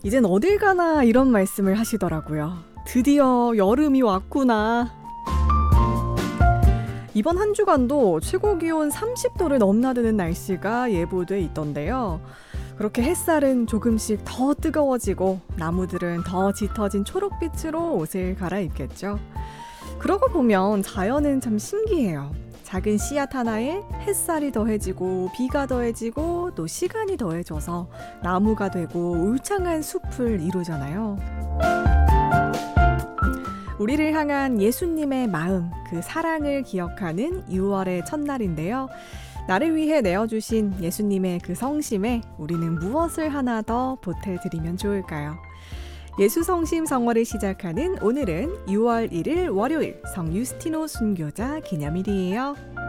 이젠 어딜 가나 이런 말씀을 하시더라고요. 드디어 여름이 왔구나. 이번 한 주간도 최고 기온 30도를 넘나드는 날씨가 예보돼 있던데요. 그렇게 햇살은 조금씩 더 뜨거워지고 나무들은 더 짙어진 초록빛으로 옷을 갈아입겠죠. 그러고 보면 자연은 참 신기해요. 작은 씨앗 하나에 햇살이 더해지고 비가 더해지고 또 시간이 더해져서 나무가 되고 울창한 숲을 이루잖아요. 우리를 향한 예수님의 마음, 그 사랑을 기억하는 6월의 첫날인데요. 나를 위해 내어주신 예수님의 그 성심에 우리는 무엇을 하나 더 보태드리면 좋을까요? 예수 성심 성월을 시작하는 오늘은 6월 1일 월요일 성 유스티노 순교자 기념일이에요.